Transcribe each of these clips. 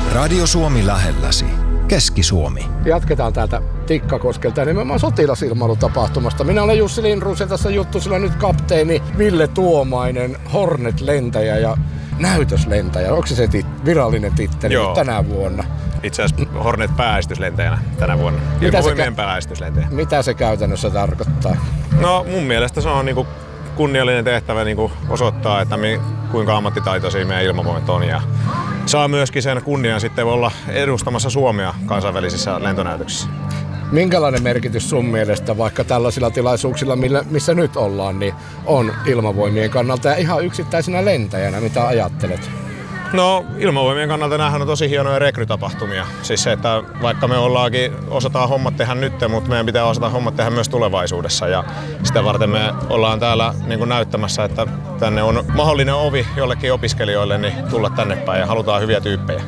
Radio Suomi lähelläsi. Keski-Suomi. Jatketaan täältä Tikkakoskelta ja nimenomaan sotilasilmailutapahtumasta. Minä olen Jussi Lindroos ja tässä juttusilla nyt kapteeni Ville Tuomainen, Hornet-lentäjä ja näytöslentäjä. Onko se virallinen titteli tänä vuonna? Itse asiassa Hornet pääestyslentäjänä tänä vuonna. Ilmavoimien pääestyslentäjä. Mitä se käytännössä tarkoittaa? No mun mielestä se on niinku kunniallinen tehtävä niinku osoittaa, että kuinka ammattitaitoisia meidän ilmavoimat on. Ja saa myöskin sen kunnian sitten olla edustamassa Suomea kansainvälisissä lentonäytöksissä. Minkälainen merkitys sun mielestä vaikka tällaisilla tilaisuuksilla, missä nyt ollaan, niin on ilmavoimien kannalta ja ihan yksittäisenä lentäjänä, mitä ajattelet? No ilmavoimien kannalta näähän on tosi hienoja rekrytapahtumia. Siis se, että vaikka me osataan hommat tehdä nyt, mutta meidän pitää osata hommat tehdä myös tulevaisuudessa. Ja sitä varten me ollaan täällä niin kuin näyttämässä, että tänne on mahdollinen ovi jollekin opiskelijoille niin tulla tänne päin ja halutaan hyviä tyyppejä.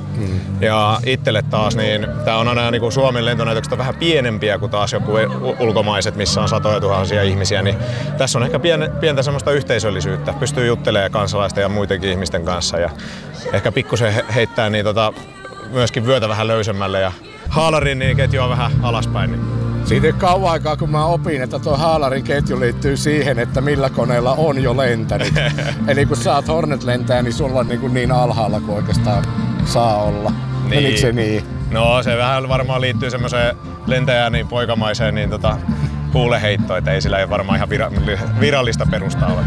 Ja itselle taas, niin tää on aina niin kuin Suomen lentonäytökset vähän pienempiä kuin taas joku ulkomaiset, missä on satoja tuhansia ihmisiä. Niin tässä on ehkä pientä semmoista yhteisöllisyyttä. Pystyy juttelemaan kansalaisten ja muidenkin ihmisten kanssa. Ja ehkä pikkusen heittää niin myöskin vyötä vähän löysemmälle ja haalarin niin ketjua vähän alaspäin. Niin. Siitä ei kauan aikaa, kun mä opin, että tuo haalarin ketju liittyy siihen, että millä koneella on jo lentänyt. Eli kun sä oot Hornet-lentäjä, niin sulla on niin alhaalla kuin oikeastaan saa olla. Niin. Menikö se niin? No se vähän varmaan liittyy semmoiseen lentäjään niin poikamaiseen niin huuleheittoon, että ei sillä ei varmaan ihan virallista perustaa ole.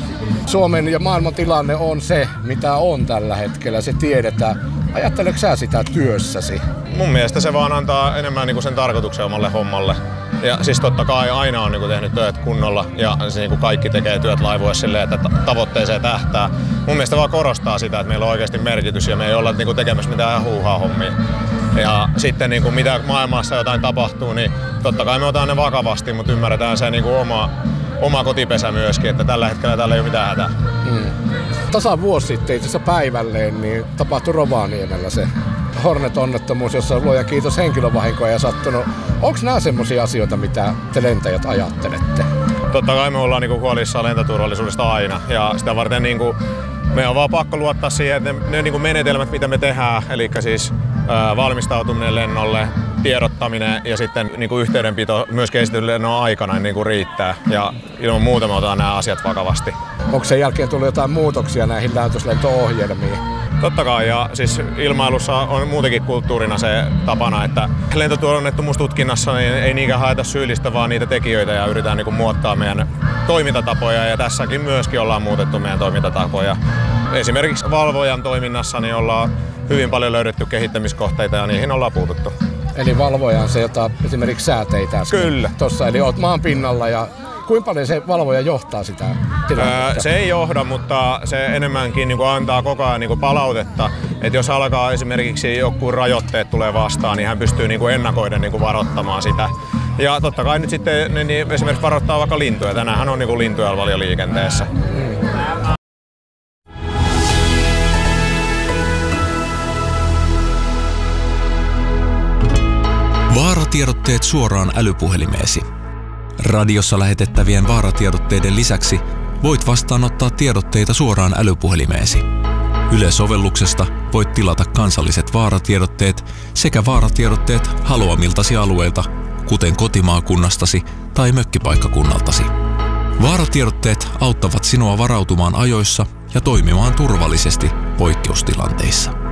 Suomen ja maailman tilanne on se, mitä on tällä hetkellä, se tiedetään. Ajatteletko sä sitä työssäsi? Mun mielestä se vaan antaa enemmän niinku sen tarkoituksen omalle hommalle. Ja siis totta kai aina on niinku tehnyt työt kunnolla ja niinku kaikki tekee työt laivuessa silleen, että tavoitteeseen tähtää. Mun mielestä vaan korostaa sitä, että meillä on oikeasti merkitys ja me ei olla niinku tekemässä mitään huuhaa hommia. Ja sitten niinku mitä maailmassa jotain tapahtuu, niin totta kai me otetaan ne vakavasti, mutta ymmärretään se niinku oma kotipesä myöskin, että tällä hetkellä täällä ei ole mitään hätää. Tasan vuosi sitten itse asiassa päivälleen niin tapahtui Rovaniemellä se Hornet-onnettomuus, jossa on luojan kiitos henkilövahinkoja sattunut. Onko nämä semmoisia asioita, mitä te lentäjät ajattelette? Totta kai me ollaan niinku huolissaan lentoturvallisuudesta aina ja sitä varten niinku meidän on vaan pakko luottaa siihen, että ne niinku menetelmät, mitä me tehdään, eli siis valmistautuminen lennolle, tiedottaminen ja sitten niinku yhteydenpito myös esitellyn lennon aikana niinku riittää. Ja ilman muuta me otetaan nämä asiat vakavasti. Onko sen jälkeen tullut jotain muutoksia näihin lähetyslento-ohjelmiin? Totta kai, ja siis ilmailussa on muutenkin kulttuurina se tapana, että lentoonnettomuustutkinnassa niin ei niinkään haeta syyllistä, vaan niitä tekijöitä ja yritetään niinku muuttaa meidän toimintatapoja ja tässäkin myöskin ollaan muutettu meidän toimintatapoja. Esimerkiksi valvojan toiminnassa niin ollaan hyvin paljon löydetty kehittämiskohteita ja niihin ollaan puututtu. Eli valvoja on se, jota esimerkiksi sä teit äsken. Kyllä. Tossa, eli oot maan pinnalla ja kuinka paljon se valvoja johtaa sitä tilannetta? Se ei johda, mutta se enemmänkin niin kuin antaa koko ajan niin kuin palautetta. Että jos alkaa esimerkiksi joku rajoitteet tulee vastaan, niin hän pystyy niin kuin ennakoiden niin kuin varoittamaan sitä. Ja totta kai nyt sitten niin esimerkiksi varoittaa vaikka lintuja. Tänäänhän on niin kuin lintuja paljon liikenteessä. Vaaratiedotteet suoraan älypuhelimeesi. Radiossa lähetettävien vaaratiedotteiden lisäksi voit vastaanottaa tiedotteita suoraan älypuhelimeesi. Yle-sovelluksesta voit tilata kansalliset vaaratiedotteet sekä vaaratiedotteet haluamiltasi alueilta, kuten kotimaakunnastasi tai mökkipaikkakunnaltasi. Vaaratiedotteet auttavat sinua varautumaan ajoissa ja toimimaan turvallisesti poikkeustilanteissa.